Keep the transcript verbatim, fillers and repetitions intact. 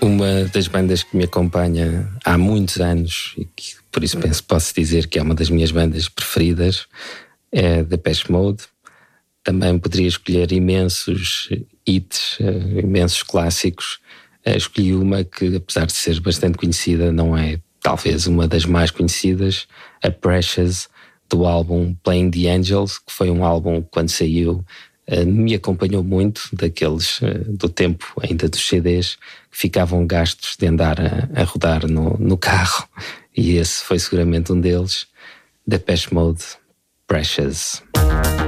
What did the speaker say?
Uma das bandas que me acompanha há muitos anos e que por isso penso posso dizer que é uma das minhas bandas preferidas é Depeche Mode. Também poderia escolher imensos hits, imensos clássicos. Escolhi uma que, apesar de ser bastante conhecida, não é talvez uma das mais conhecidas, a Precious, do álbum Playing the Angels, que foi um álbum que, quando saiu, me acompanhou muito, daqueles do tempo ainda dos C Ds, que ficavam gastos de andar a, a rodar no, no carro, e esse foi seguramente um deles. Depeche Mode, Precious.